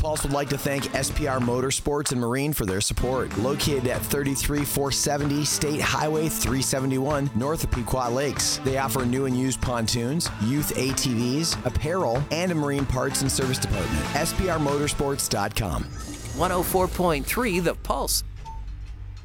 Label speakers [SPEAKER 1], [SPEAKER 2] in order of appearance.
[SPEAKER 1] Pulse would like to thank SPR Motorsports and Marine for their support. Located at 33470 State Highway 371, north of Pequot Lakes. They offer new and used pontoons, youth ATVs, apparel, and a marine parts and service department. SPRmotorsports.com.
[SPEAKER 2] 104.3 The Pulse.